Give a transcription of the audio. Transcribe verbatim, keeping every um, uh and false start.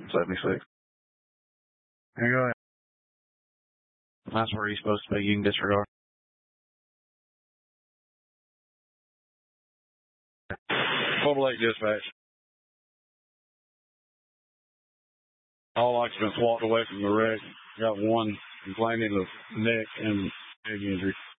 seventy-six. Here, go ahead. That's where you're supposed to be. You can disregard. Full Lake Dispatch. All occupants walked away from the wreck. Got one complaining of neck and leg injury.